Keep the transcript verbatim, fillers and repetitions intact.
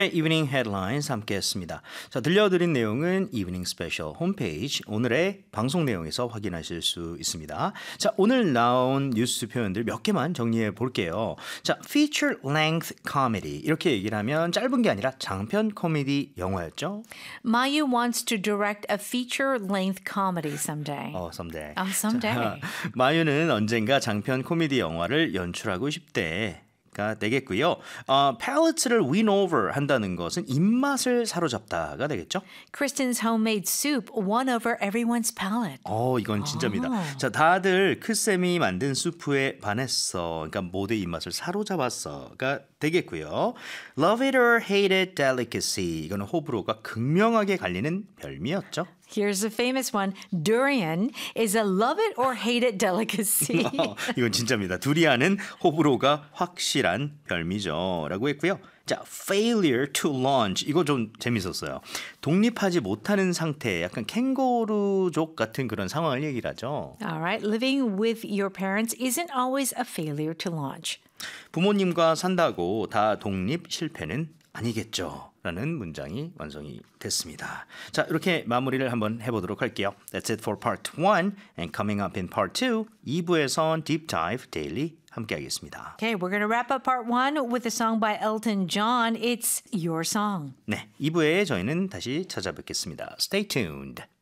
이브닝 헤드라인스 함께했습니다. 자, 들려드린 내용은 이브닝 스페셜 홈페이지 오늘의 방송 내용에서 확인하실 수 있습니다. 자, 오늘 나온 뉴스 표현들 몇 개만 정리해 볼게요. 자, feature length comedy 이렇게 얘기를 하면 짧은 게 아니라 장편 코미디 영화였죠. Mayu wants to direct a feature-length comedy someday. 어, someday. Oh, someday. 자, 마유는 언젠가 장편 코미디 영화를 연출하고 싶대. 가 되겠고요. 어, palate를 win over 한다는 것은 입맛을 사로잡다가 되겠죠. Kristen's homemade soup won over everyone's palate. 어, 이건 진짜입니다. 아. 자, 다들 크쌤이 만든 수프에 반했어. 그러니까 모두의 입맛을 사로잡았어가 되겠고요. Love it or hate it delicacy. 이거는 호불호가 극명하게 갈리는 별미였죠. Here's a famous one. Durian is a love it or hate it delicacy. 어, 이건 진짜입니다. 두리안은 호불호가 확실한 별미죠. 라고 했고요. 자, failure to launch. 이거 좀 재밌었어요. 독립하지 못하는 상태, 약간 캥거루족 같은 그런 상황을 얘기를 하죠. All right. Living with your parents isn't always a failure to launch. 부모님과 산다고 다 독립 실패는 아니겠죠. 라는 문장이 완성이 됐습니다. 자, 이렇게 마무리를 한번 해보도록 할게요. That's it for part one. And coming up in part two, 이 부에선 Deep Dive Daily 함께 하겠습니다. Okay, we're going to wrap up part one with a song by Elton John. It's your song. 네, 이 부에 저희는 다시 찾아뵙겠습니다. Stay tuned.